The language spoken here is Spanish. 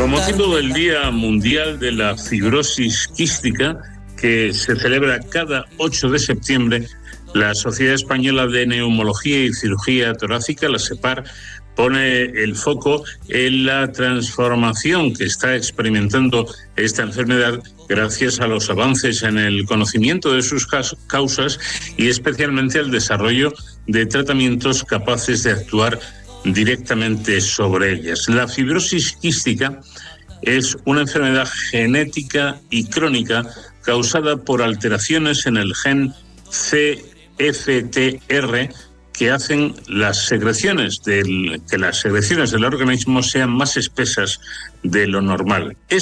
Con motivo del Día Mundial de la Fibrosis Quística, que se celebra cada 8 de septiembre, la Sociedad Española de Neumología y Cirugía Torácica, la SEPAR, pone el foco en la transformación que está experimentando esta enfermedad gracias a los avances en el conocimiento de sus causas y especialmente al desarrollo de tratamientos capaces de actuar directamente sobre ellas. La fibrosis quística es una enfermedad genética y crónica causada por alteraciones en el gen CFTR que hacen que las secreciones del organismo sean más espesas de lo normal.